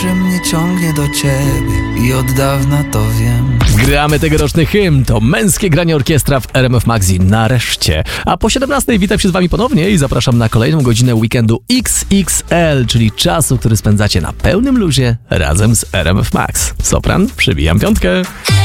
że mnie ciągnie do ciebie i od dawna to wiem. Gramy tegoroczny hymn, to męskie granie orkiestra w RMF Magazine nareszcie. A po 17 witam się z wami ponownie i zapraszam na kolejną godzinę weekendu XXL, czyli czasu, który spędzacie na pełnym luzie razem z RMF Max. Sopran, przybijam piątkę.